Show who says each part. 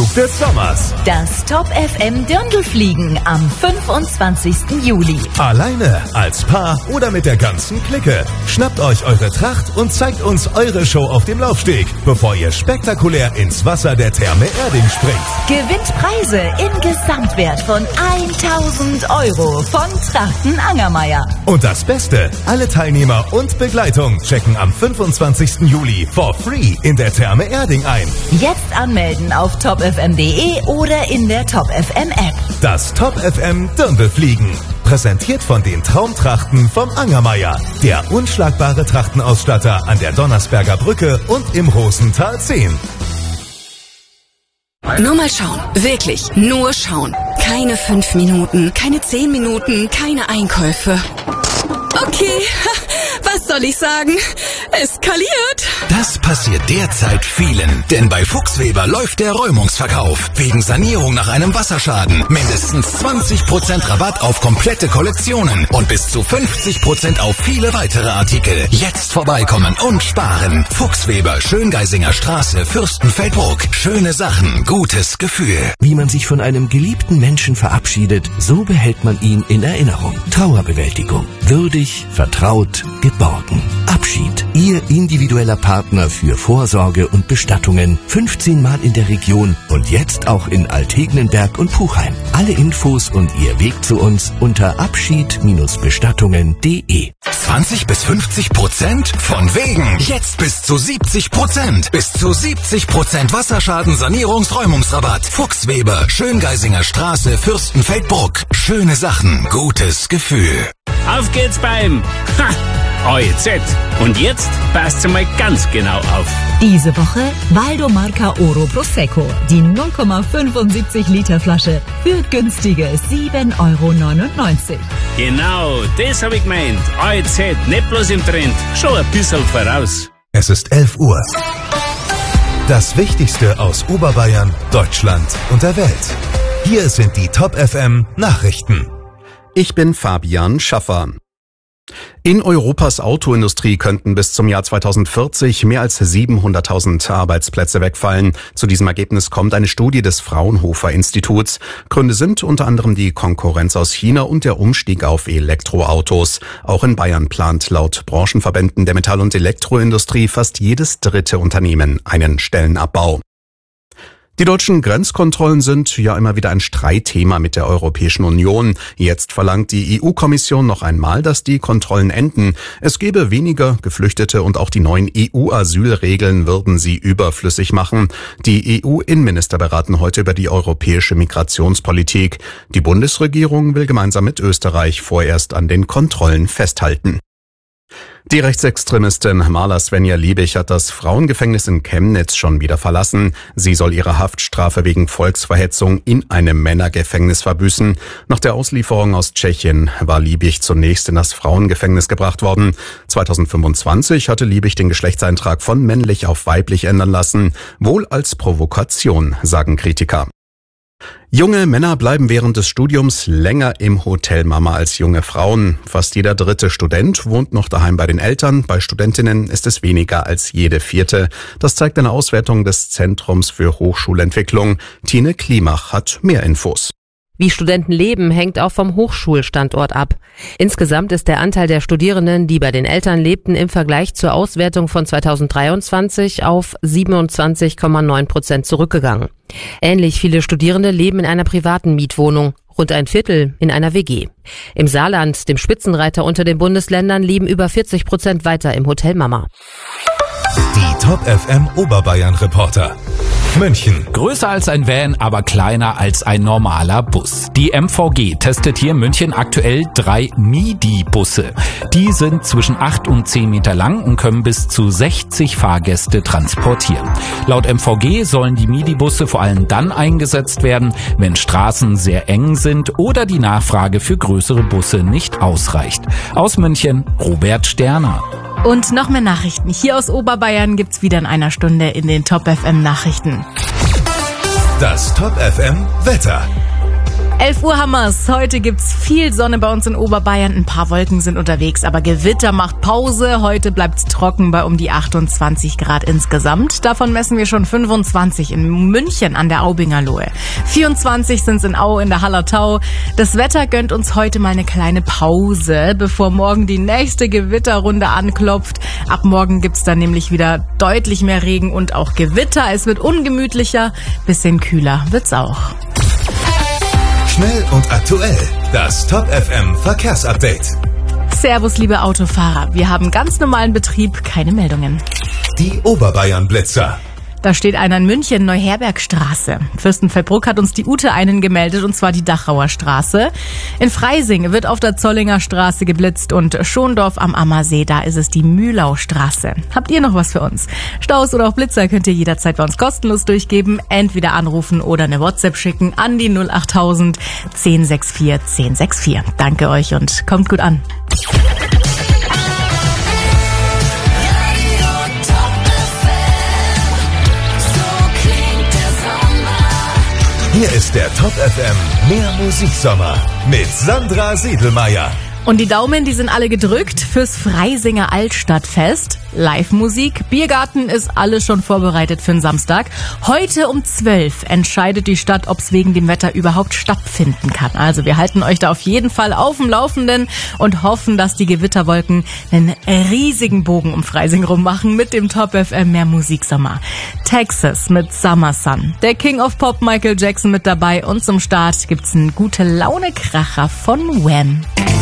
Speaker 1: des Sommers.
Speaker 2: Das Top FM Dirndlfliegen am 25. Juli.
Speaker 1: Alleine, als Paar oder mit der ganzen Clique. Schnappt euch eure Tracht und zeigt uns eure Show auf dem Laufsteg, bevor ihr spektakulär ins Wasser der Therme Erding springt.
Speaker 2: Gewinnt Preise im Gesamtwert von 1.000 € von Trachten Angermeier.
Speaker 1: Und das Beste, alle Teilnehmer und Begleitung checken am 25. Juli for free in der Therme Erding ein.
Speaker 2: Jetzt anmelden auf topfm.de oder in der Top FM App.
Speaker 1: Das Top FM Dirndlfliegen. Präsentiert von den Traumtrachten vom Angermeier. Der unschlagbare Trachtenausstatter an der Donnersberger Brücke und im Rosental 10.
Speaker 3: Nur mal schauen. Wirklich, nur schauen. Keine 5 Minuten, keine 10 Minuten, keine Einkäufe. Okay, was soll ich sagen? Eskaliert.
Speaker 4: Das passiert derzeit vielen, denn bei Fuchsweber läuft der Räumungsverkauf. Wegen Sanierung nach einem Wasserschaden. Mindestens 20% Rabatt auf komplette Kollektionen und bis zu 50% auf viele weitere Artikel. Jetzt vorbeikommen und sparen. Fuchsweber, Schöngeisinger Straße, Fürstenfeldbruck. Schöne Sachen, gutes Gefühl.
Speaker 5: Wie man sich von einem geliebten Menschen verabschiedet, so behält man ihn in Erinnerung. Trauerbewältigung. Würdig, vertraut, geborgen. Abschied. Ihr individueller Partner für Vorsorge und Bestattungen. 15 Mal in der Region und jetzt auch in Altegnenberg und Puchheim. Alle Infos und Ihr Weg zu uns unter abschied-bestattungen.de.
Speaker 4: 20 bis 50%? Von wegen. Jetzt bis zu 70%. Bis zu 70% Wasserschaden-Sanierungsräumungsrabatt. Fuchsweber, Schöngeisinger Straße, Fürstenfeldbruck. Schöne Sachen, gutes Gefühl.
Speaker 6: Auf geht's beim OEZ. Und jetzt passt mal ganz genau auf.
Speaker 2: Diese Woche Valdomarca Oro Prosecco. Die 0,75 Liter Flasche für günstige 7,99 €.
Speaker 6: Genau, das hab ich gemeint. OEZ, nicht bloß im Trend, schon ein bisschen voraus.
Speaker 1: Es ist 11 Uhr. Das Wichtigste aus Oberbayern, Deutschland und der Welt. Hier sind die Top FM Nachrichten.
Speaker 7: Ich bin Fabian Schaffer. In Europas Autoindustrie könnten bis zum Jahr 2040 mehr als 700.000 Arbeitsplätze wegfallen. Zu diesem Ergebnis kommt eine Studie des Fraunhofer Instituts. Gründe sind unter anderem die Konkurrenz aus China und der Umstieg auf Elektroautos. Auch in Bayern plant laut Branchenverbänden der Metall- und Elektroindustrie fast jedes dritte Unternehmen einen Stellenabbau. Die deutschen Grenzkontrollen sind ja immer wieder ein Streitthema mit der Europäischen Union. Jetzt verlangt die EU-Kommission noch einmal, dass die Kontrollen enden. Es gebe weniger Geflüchtete und auch die neuen EU-Asylregeln würden sie überflüssig machen. Die EU-Innenminister beraten heute über die europäische Migrationspolitik. Die Bundesregierung will gemeinsam mit Österreich vorerst an den Kontrollen festhalten. Die Rechtsextremistin Marla Svenja Liebig hat das Frauengefängnis in Chemnitz schon wieder verlassen. Sie soll ihre Haftstrafe wegen Volksverhetzung in einem Männergefängnis verbüßen. Nach der Auslieferung aus Tschechien war Liebig zunächst in das Frauengefängnis gebracht worden. 2025 hatte Liebig den Geschlechtseintrag von männlich auf weiblich ändern lassen. Wohl als Provokation, sagen Kritiker. Junge Männer bleiben während des Studiums länger im Hotel Mama als junge Frauen. Fast jeder dritte Student wohnt noch daheim bei den Eltern. Bei Studentinnen ist es weniger als jede vierte. Das zeigt eine Auswertung des Zentrums für Hochschulentwicklung. Tine Klimach hat mehr Infos.
Speaker 8: Wie Studenten leben, hängt auch vom Hochschulstandort ab. Insgesamt ist der Anteil der Studierenden, die bei den Eltern lebten, im Vergleich zur Auswertung von 2023 auf 27,9% zurückgegangen. Ähnlich viele Studierende leben in einer privaten Mietwohnung, rund ein Viertel in einer WG. Im Saarland, dem Spitzenreiter unter den Bundesländern, leben über 40% weiter im Hotel Mama.
Speaker 1: Die Top FM Oberbayern Reporter. München.
Speaker 9: Größer als ein Van, aber kleiner als ein normaler Bus. Die MVG testet hier in München aktuell 3 MIDI-Busse. Die sind zwischen 8 und 10 Meter lang und können bis zu 60 Fahrgäste transportieren. Laut MVG sollen die MIDI-Busse vor allem dann eingesetzt werden, wenn Straßen sehr eng sind oder die Nachfrage für größere Busse nicht ausreicht. Aus München, Robert Sterner.
Speaker 10: Und noch mehr Nachrichten hier aus Oberbayern gibt's wieder in einer Stunde in den Top FM Nachrichten.
Speaker 1: Das Top FM Wetter.
Speaker 10: 11 Uhr haben wir's. Heute gibt's viel Sonne bei uns in Oberbayern. Ein paar Wolken sind unterwegs, aber Gewitter macht Pause. Heute bleibt's trocken bei um die 28 Grad insgesamt. Davon messen wir schon 25 in München an der Aubinger Lohe. 24 sind's in Au in der Hallertau. Das Wetter gönnt uns heute mal eine kleine Pause, bevor morgen die nächste Gewitterrunde anklopft. Ab morgen gibt's dann nämlich wieder deutlich mehr Regen und auch Gewitter. Es wird ungemütlicher, bisschen kühler wird's auch.
Speaker 1: Schnell und aktuell. Das Top FM Verkehrsupdate.
Speaker 10: Servus, liebe Autofahrer. Wir haben ganz normalen Betrieb, keine Meldungen.
Speaker 1: Die Oberbayern Blitzer.
Speaker 10: Da steht einer in München, Neuherbergstraße. Fürstenfeldbruck hat uns die Ute einen gemeldet, und zwar die Dachauer Straße. In Freising wird auf der Zollinger Straße geblitzt und Schondorf am Ammersee, da ist es die Mühlaustraße. Habt ihr noch was für uns? Staus oder auch Blitzer könnt ihr jederzeit bei uns kostenlos durchgeben. Entweder anrufen oder eine WhatsApp schicken an die 08000 1064 1064. Danke euch und kommt gut an.
Speaker 1: Hier ist der Top FM Mehr Musiksommer mit Sandra Siedelmeier.
Speaker 10: Und die Daumen, die sind alle gedrückt fürs Freisinger Altstadtfest. Live-Musik, Biergarten ist alles schon vorbereitet für den Samstag. Heute um 12 entscheidet die Stadt, ob es wegen dem Wetter überhaupt stattfinden kann. Also wir halten euch da auf jeden Fall auf dem Laufenden und hoffen, dass die Gewitterwolken einen riesigen Bogen um Freising rum machen mit dem Top FM Mehr Musiksommer. Texas mit Summer Sun, der King of Pop Michael Jackson mit dabei und zum Start gibt's einen Gute-Laune-Kracher von Wham!